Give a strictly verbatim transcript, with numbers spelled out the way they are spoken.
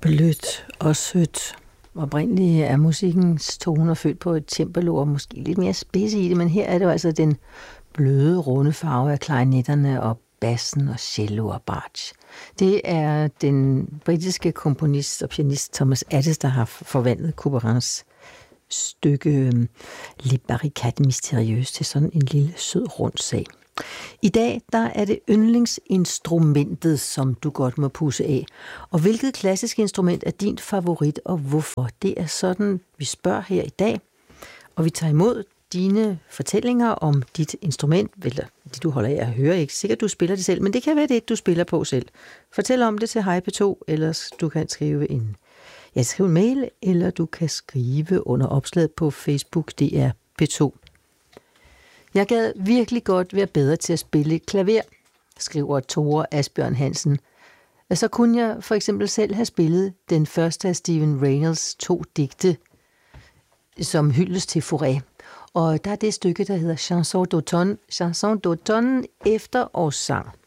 Blødt og sødt. Oprindeligt er musikkens toner født på et cembalo og måske lidt mere spidse i det, men her er det jo altså den bløde, runde farve af klarinetterne og bassen og cello og bratsch. Det er den britiske komponist og pianist Thomas Adès, der har forvandlet Couperins stykke Les Barricades Mystérieuses til sådan en lille sød rund sag. I dag der er det yndlingsinstrumentet, som du godt må pusse af. Og hvilket klassisk instrument er din favorit, og hvorfor? Det er sådan, vi spørger her i dag. Og vi tager imod dine fortællinger om dit instrument, eller det du holder af at høre. Ikke sikkert, du spiller det selv, men det kan være det, du spiller på selv. Fortæl om det til Hej P to, ellers du kan skrive en, ja, skrive en mail, eller du kan skrive under opslaget på Facebook, det er P to. Jeg gad virkelig godt være bedre til at spille klaver, skriver Tore Asbjørn Hansen. Så kunne jeg for eksempel selv have spillet den første af Stephen Reynolds to digte, som hyldes til Fauré. Og der er det stykke, der hedder Chanson d'automne, Chanson d'automne, efterårssang.